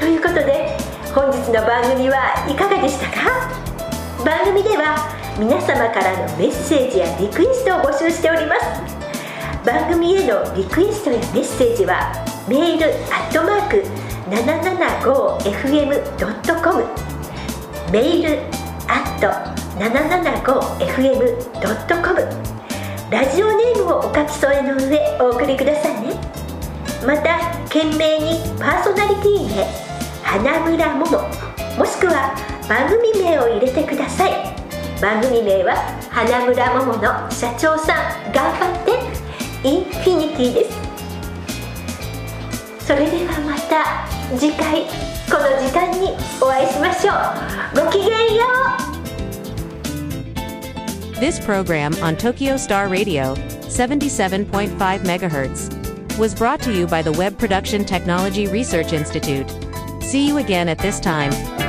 ということで本日の番組はいかがでしたか？番組では皆様からのメッセージやリクエストを募集しております。番組へのリクエストやメッセージはメール@775fm.com メール@775fm.com ラジオネームをお書き添えの上お送りくださいね。また懸命にパーソナリティ名花村もももしくは番組名を入れてください。番組名は花村ももの社長さん頑張ってインフィニティです。それではまた次回この時間にお会いしましょう。ごきげんよう。 This program on Tokyo Star Radio 77.5 MHz was brought to you by the Web Production Technology Research Institute. See you again at this time.